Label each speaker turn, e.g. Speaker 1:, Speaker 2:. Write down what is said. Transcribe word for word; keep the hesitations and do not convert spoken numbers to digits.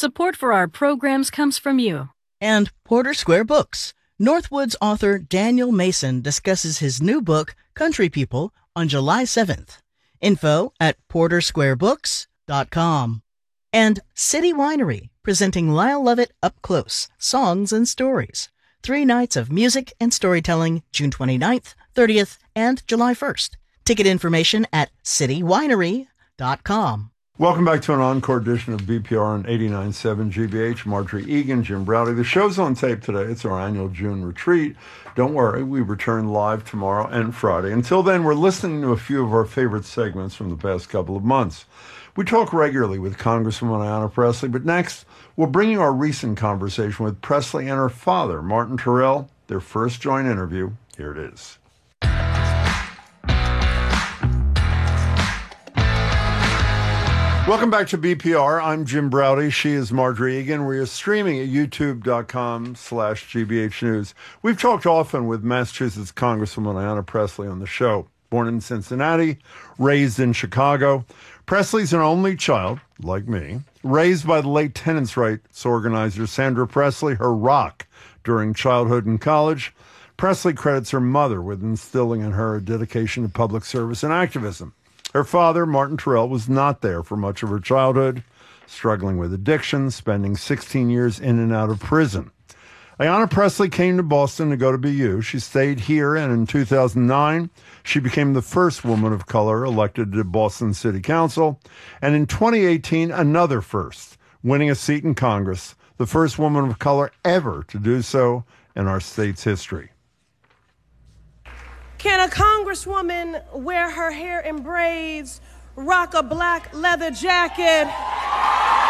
Speaker 1: Support for our programs comes from you.
Speaker 2: And Porter Square Books. Northwood's author Daniel Mason discusses his new book, Country People, on July seventh. Info at porter square books dot com. And City Winery, presenting Lyle Lovett Up Close, Songs and Stories. Three nights of music and storytelling, June twenty-ninth, thirtieth, and July first. Ticket information at city winery dot com.
Speaker 3: Welcome back to an encore edition of B P R on eighty-nine point seven G B H. Marjorie Egan, Jim Browdy. The show's on tape today. It's our annual June retreat. Don't worry, we return live tomorrow and Friday. Until then, we're listening to a few of our favorite segments from the past couple of months. We talk regularly with Congresswoman Ayanna Pressley, but next, we'll bring you our recent conversation with Pressley and her father, Martin Terrell, their first joint interview. Here it is. Welcome back to B P R. I'm Jim Browdy. She is Marjorie Egan. We are streaming at youtube.com slash GBH News. We've talked often with Massachusetts Congresswoman Ayanna Pressley on the show. Born in Cincinnati, raised in Chicago. Presley's an only child, like me, raised by the late tenants' rights organizer Sandra Presley, her rock during childhood and college. Presley credits her mother with instilling in her a dedication to public service and activism. Her father, Martin Terrell, was not there for much of her childhood, struggling with addiction, spending sixteen years in and out of prison. Ayanna Pressley came to Boston to go to B U. She stayed here, and in two thousand nine, she became the first woman of color elected to Boston City Council. And in twenty eighteen, another first, winning a seat in Congress, the first woman of color ever to do so in our state's history.
Speaker 4: Can a congresswoman wear her hair in braids, rock a black leather jacket,